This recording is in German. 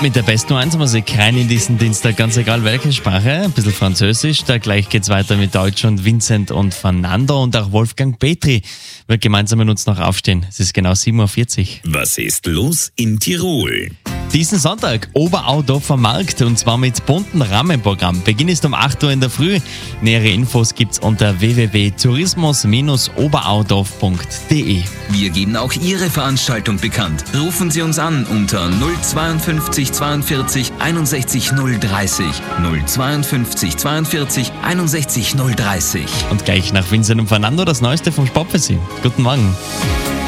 mit der besten 1 Musik rein in diesen Dienstag, ganz egal welche Sprache, ein bisschen Französisch, da gleich geht's weiter mit Deutsch und Vincent und Fernando und auch Wolfgang Petri wird gemeinsam mit uns noch aufstehen. Es ist genau 7.40 Uhr. Was ist los in Tirol? Diesen Sonntag Oberaudorfer Markt und zwar mit bunten Rahmenprogramm. Beginn ist um 8 Uhr in der Früh. Nähere Infos gibt's unter www.tourismus-oberaudorf.de. Wir geben auch Ihre Veranstaltung bekannt. Rufen Sie uns an unter 052 42 61 030. 052 42 61 030. Und gleich nach Vincent und Fernando das Neueste vom Sport für Sie. Guten Morgen.